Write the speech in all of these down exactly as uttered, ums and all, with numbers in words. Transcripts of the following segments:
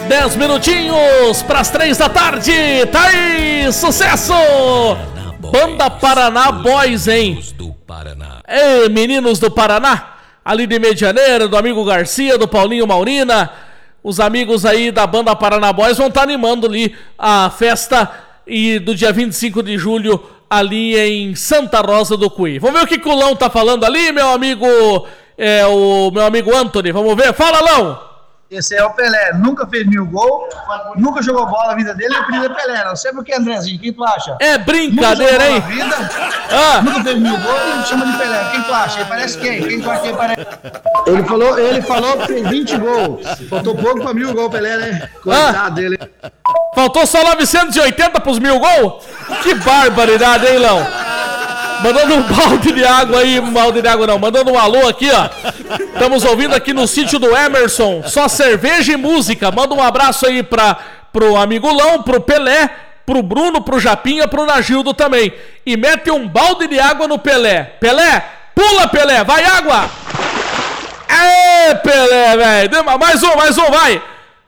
Dez minutinhos para as três da tarde. Tá aí, sucesso! Banda Paraná Boys, hein? Ei, meninos do Paraná, ali de Medianeira, do amigo Garcia, do Paulinho Maurina. Os amigos aí da Banda Paraná Boys vão estar animando ali a festa e do dia vinte e cinco de julho ali em Santa Rosa do Cuí. Vamos ver o que o Lão tá falando ali, meu amigo, é, o meu amigo Anthony. Vamos ver, fala, Lão! Esse é o Pelé, nunca fez mil gol, nunca jogou bola na vida dele, é o apelido é Pelé, não sei por que, Andrezinho, quem tu acha? É brincadeira, hein? Vida, ah. Nunca fez mil gol e chama de Pelé, quem tu acha? Ele parece quem? Quem tu acha que ele parece? Ele falou, ele falou que tem vinte gols, faltou pouco pra mil gol, Pelé, né? Coitado ah. dele. Faltou só novecentos e oitenta pros mil gols? Que barbaridade, hein, Lão? Mandando um balde de água aí, um balde de água não, mandando um alô aqui, ó. Estamos ouvindo aqui no sítio do Emerson, só cerveja e música. Manda um abraço aí pra, pro amigo Lão, pro Pelé, pro Bruno, pro Japinha, pro Nagildo também. E mete um balde de água no Pelé. Pelé, pula, Pelé, vai água! Ê, Pelé, velho, mais um, mais um, vai!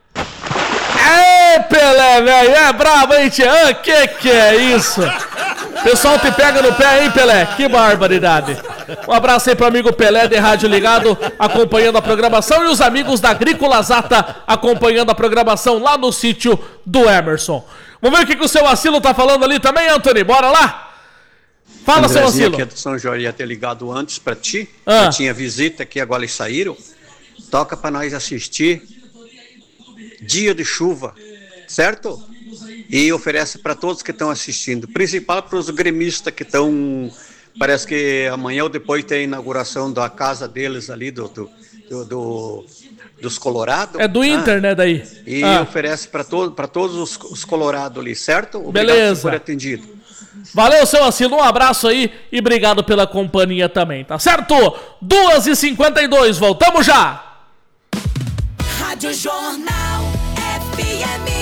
Ê, Pelé, velho, é bravo, hein, tia? Ah, que que é isso? Pessoal te pega no pé, hein, Pelé? Que barbaridade. Um abraço aí pro amigo Pelé de Rádio Ligado, acompanhando a programação, e os amigos da Agrícola Zata acompanhando a programação lá no sítio do Emerson. Vamos ver o que, que o seu Asilo tá falando ali também, Anthony? Bora lá? Fala, seu Asilo. Aqui é do São Jorge, ia ter ligado antes pra ti. Ah. Eu tinha visita aqui, agora eles saíram. Toca pra nós assistir Dia de Chuva, certo? E oferece para todos que estão assistindo, principal para os gremistas que estão, parece que amanhã ou depois tem a inauguração da casa deles ali, do, do, do, do dos Colorados. É do ah, Inter, né, daí? E ah. oferece para todo, para todos os, os Colorados ali, certo? Obrigado. Beleza. Por ser atendido. Valeu, seu Asilo, um abraço aí e obrigado pela companhia também, tá certo? duas e cinquenta e dois, voltamos já! Rádio Jornal F M.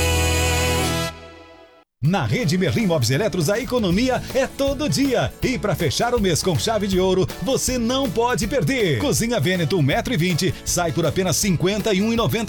Na Rede Merlin Móveis Eletros, a economia é todo dia. E para fechar o mês com chave de ouro, você não pode perder. Cozinha Veneto um metro e vinte sai por apenas cinquenta e um reais e noventa